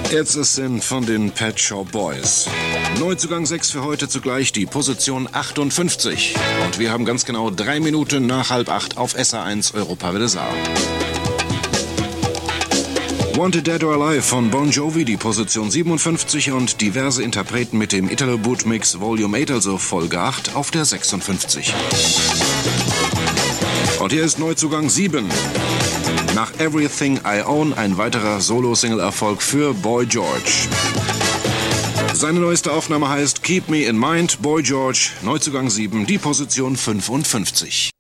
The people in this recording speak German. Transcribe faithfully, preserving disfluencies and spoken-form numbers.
It's a Sin von den Pet Shop Boys. Neuzugang sechs für heute, zugleich die Position achtundfünfzig. Und wir haben ganz genau drei Minuten nach halb acht auf S R eins Europawelle Saar. Wanted Dead or Alive von Bon Jovi, die Position siebenundfünfzig und diverse Interpreten mit dem Italo Boot Mix Volume acht, also Folge acht, auf der sechsundfünfzig. Und hier ist Neuzugang sieben. Nach Everything I Own ein weiterer Solo-Single-Erfolg für Boy George. Seine neueste Aufnahme heißt Keep Me in Mind, Boy George, Neuzugang sieben, die Position fünfundfünfzig.